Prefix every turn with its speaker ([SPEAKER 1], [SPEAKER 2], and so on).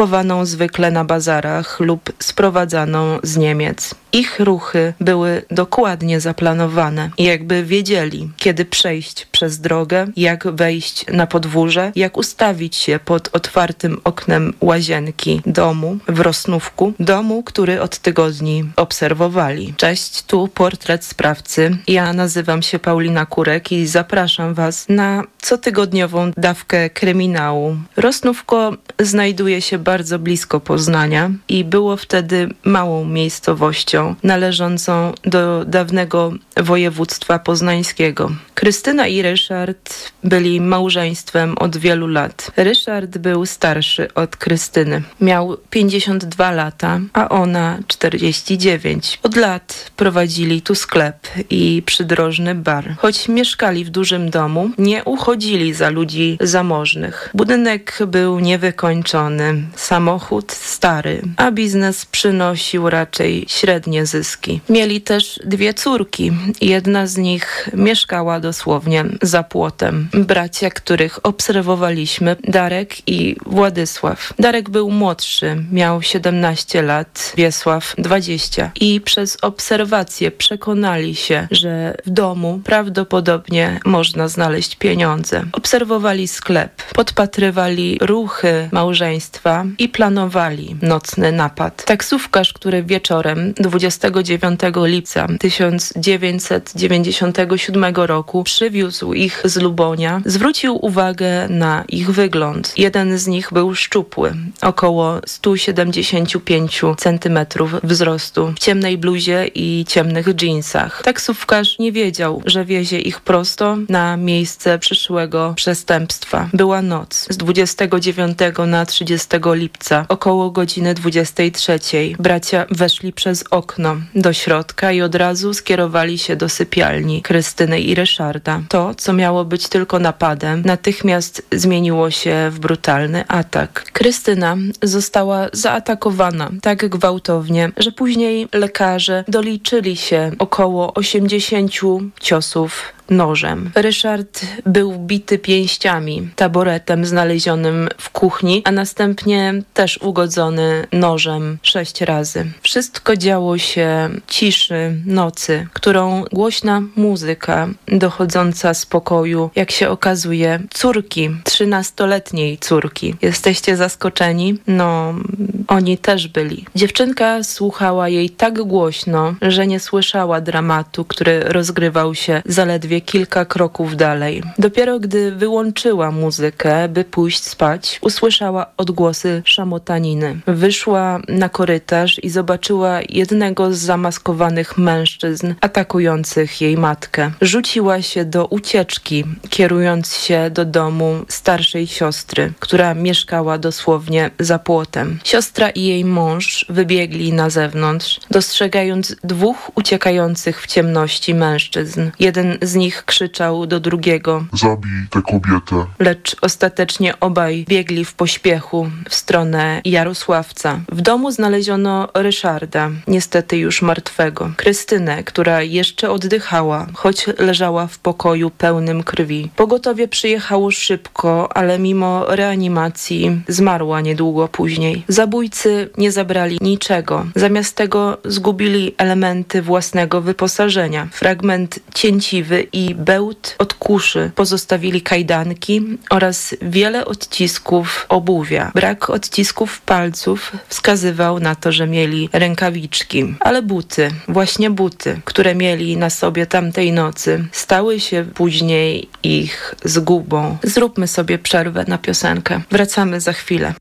[SPEAKER 1] kupowaną zwykle na bazarach lub sprowadzaną z Niemiec. Ich ruchy były dokładnie zaplanowane. Jakby wiedzieli, kiedy przejść przez drogę, jak wejść na podwórze, jak ustawić się pod otwartym oknem łazienki domu w Rosnówku, domu, który od tygodni obserwowali. Cześć, tu portret sprawcy. Ja nazywam się Paulina Kurek i zapraszam Was na cotygodniową dawkę kryminału. Rosnówko znajduje się bardzo blisko Poznania i było wtedy małą miejscowością należącą do dawnego województwa poznańskiego. Krystyna i Ryszard byli małżeństwem od wielu lat. Ryszard był starszy od Krystyny. Miał 52 lata, a ona 49. Od lat prowadzili tu sklep i przydrożny bar. Choć mieszkali w dużym domu, nie uchodzili za ludzi zamożnych. Budynek był niewykończony, samochód stary, a biznes przynosił raczej średnie zyski. Mieli też 2 córki. Jedna z nich mieszkała dosłownie za płotem. Bracia, których obserwowaliśmy, Darek i Władysław. Darek był młodszy, miał 17 lat, Wiesław 20 i przez obserwację przekonali się, że w domu prawdopodobnie można znaleźć pieniądze. Obserwowali sklep, podpatrywali ruchy małżeństwa i planowali nocny napad. Taksówkarz, który wieczorem 29 lipca 1997 roku przywiózł ich z Lubonia, zwrócił uwagę na ich wygląd. Jeden z nich był szczupły, około 175 cm wzrostu, w ciemnej bluzie i ciemnych dżinsach. Taksówkarz nie wiedział, że wiezie ich prosto na miejsce przyszłego przestępstwa. Była noc z 29 na 30 lipca, około godziny 23. Bracia weszli przez okno do środka i od razu skierowali się do sypialni Krystyny i Ryszarda. To, co miało być tylko napadem, natychmiast zmieniło się w brutalny atak. Krystyna została zaatakowana tak gwałtownie, że później lekarze doliczyli się około 80 ciosów nożem. Ryszard był bity pięściami, taboretem znalezionym w kuchni, a następnie też ugodzony nożem 6 razy. Wszystko działo się w ciszy nocy, którą głośna muzyka dochodząca z pokoju, jak się okazuje, córki, 13-letniej córki. Jesteście zaskoczeni? No, oni też byli. Dziewczynka słuchała jej tak głośno, że nie słyszała dramatu, który rozgrywał się zaledwie kilka kroków dalej. Dopiero gdy wyłączyła muzykę, by pójść spać, usłyszała odgłosy szamotaniny. Wyszła na korytarz i zobaczyła jednego z zamaskowanych mężczyzn atakujących jej matkę. Rzuciła się do ucieczki, kierując się do domu starszej siostry, która mieszkała dosłownie za płotem. Siostra i jej mąż wybiegli na zewnątrz, dostrzegając 2 uciekających w ciemności mężczyzn. Jeden z nich krzyczał do drugiego:
[SPEAKER 2] zabij tę kobietę.
[SPEAKER 1] Lecz ostatecznie obaj biegli w pośpiechu w stronę Jarosławca. W domu znaleziono Ryszarda, niestety już martwego. Krystynę, która jeszcze oddychała, choć leżała w pokoju pełnym krwi. Pogotowie przyjechało szybko, ale mimo reanimacji zmarła niedługo później. Zabójcy nie zabrali niczego. Zamiast tego zgubili elementy własnego wyposażenia. Fragment cięciwy i bełt od kuszy. Pozostawili kajdanki oraz wiele odcisków obuwia. Brak odcisków palców wskazywał na to, że mieli rękawiczki. Ale buty, właśnie buty, które mieli na sobie tamtej nocy, stały się później ich zgubą. Zróbmy sobie przerwę na piosenkę. Wracamy za chwilę.